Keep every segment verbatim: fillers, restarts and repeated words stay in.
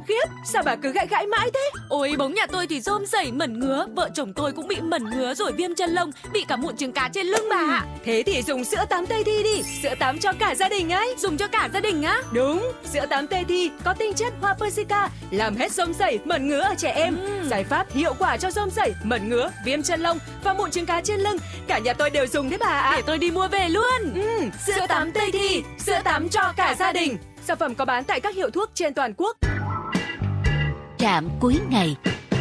Khiếp, sao bà cứ gãi gãi mãi thế? Ôi, bóng nhà tôi thì rôm rẩy mẩn ngứa. Vợ chồng tôi cũng bị mẩn ngứa rồi viêm chân lông, bị cả mụn trứng cá trên lưng bà ạ. Thế thì dùng sữa tắm Tây Thi đi. Sữa tắm cho cả gia đình ấy. Dùng cho cả gia đình á? Đúng, sữa tắm Tây Thi có tinh chất hoa Persica, làm hết rôm rẩy, mẩn ngứa ở trẻ em. Ừ. Giải pháp hiệu quả cho rôm rẩy, mẩn ngứa, viêm chân lông và mụn trứng cá trên lưng. Cả nhà tôi đều dùng đấy bà ạ. Để tôi đi mua về luôn. Ừ, sữa tắm Tây Thi, sữa tắm cho cả gia đình. Sản phẩm có bán tại các hiệu thuốc trên toàn quốc. Trạm cuối ngày.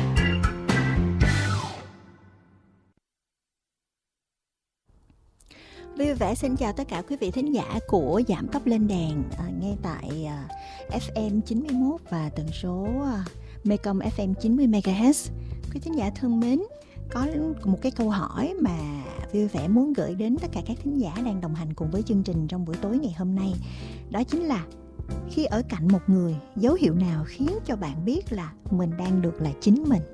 Vui vẻ xin chào tất cả quý vị thính giả của Giảm Tốc Lên Đèn, à, nghe tại à, ép em chín mươi mốt và tần số à, Mekong ép em chín mươi mê ga héc. Quý thính giả thân mến, có một cái câu hỏi mà Vui vẻ muốn gửi đến tất cả các thính giả đang đồng hành cùng với chương trình trong buổi tối ngày hôm nay. Đó chính là khi ở cạnh một người, dấu hiệu nào khiến cho bạn biết là mình đang được là chính mình?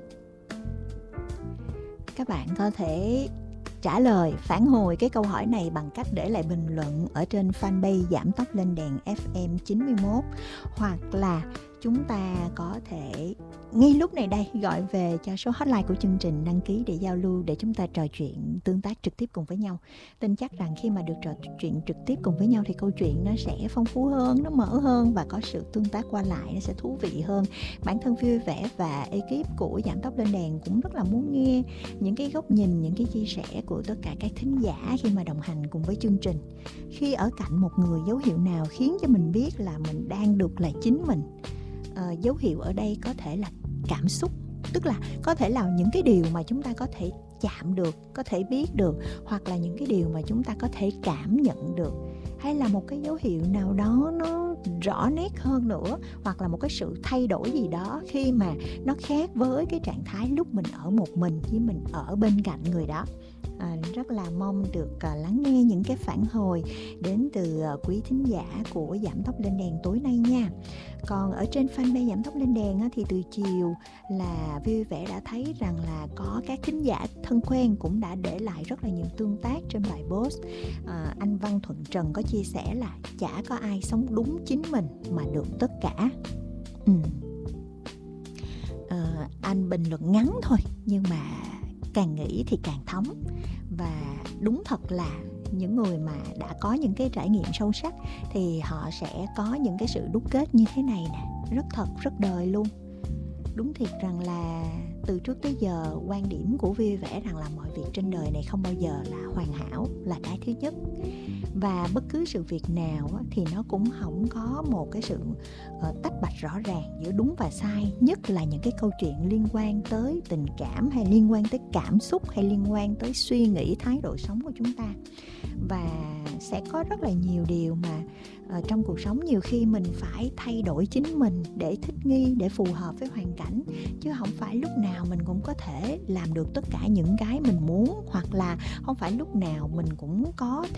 Các bạn có thể trả lời, phản hồi cái câu hỏi này bằng cách để lại bình luận ở trên fanpage Giảm Tốc Lên Đèn ép em chín mươi mốt, hoặc là chúng ta có thể ngay lúc này đây gọi về cho số hotline của chương trình, đăng ký để giao lưu, để chúng ta trò chuyện tương tác trực tiếp cùng với nhau. Tin chắc rằng khi mà được trò chuyện trực tiếp cùng với nhau thì câu chuyện nó sẽ phong phú hơn, nó mở hơn và có sự tương tác qua lại, nó sẽ thú vị hơn. Bản thân Vui vẻ và ekip của Giảm Tốc Lên Đèn cũng rất là muốn nghe những cái góc nhìn, những cái chia sẻ của tất cả các thính giả khi mà đồng hành cùng với chương trình. Khi ở cạnh một người, dấu hiệu nào khiến cho mình biết là mình đang được là chính mình? À, dấu hiệu ở đây có thể là cảm xúc, tức là có thể là những cái điều mà chúng ta có thể chạm được, có thể biết được, hoặc là những cái điều mà chúng ta có thể cảm nhận được, hay là một cái dấu hiệu nào đó nó rõ nét hơn nữa, hoặc là một cái sự thay đổi gì đó khi mà nó khác với cái trạng thái lúc mình ở một mình với mình ở bên cạnh người đó. À, rất là mong được uh, lắng nghe những cái phản hồi đến từ uh, quý thính giả của Giảm Tốc Lên Đèn tối nay nha. Còn ở trên fanpage Giảm Tốc Lên Đèn á, thì từ chiều là Vui vẻ đã thấy rằng là có các thính giả thân quen cũng đã để lại rất là nhiều tương tác trên bài post. à, Anh Văn Thuận Trần có chia sẻ là chả có ai sống đúng chính mình mà được tất cả. ừ. à, Anh bình luận ngắn thôi nhưng mà càng nghĩ thì càng thấm. Và đúng thật là những người mà đã có những cái trải nghiệm sâu sắc thì họ sẽ có những cái sự đúc kết như thế này nè, rất thật, rất đời luôn. Đúng thiệt rằng là từ trước tới giờ quan điểm của Vui vẻ rằng là mọi việc trên đời này không bao giờ là hoàn hảo, là cái thứ nhất. Và bất cứ sự việc nào thì nó cũng không có một cái sự uh, tách bạch rõ ràng giữa đúng và sai. Nhất là những cái câu chuyện liên quan tới tình cảm, hay liên quan tới cảm xúc, hay liên quan tới suy nghĩ, thái độ sống của chúng ta. Và sẽ có rất là nhiều điều mà uh, trong cuộc sống nhiều khi mình phải thay đổi chính mình để thích nghi, để phù hợp với hoàn cảnh. Chứ không phải lúc nào mình cũng có thể làm được tất cả những cái mình muốn, hoặc là không phải lúc nào mình cũng có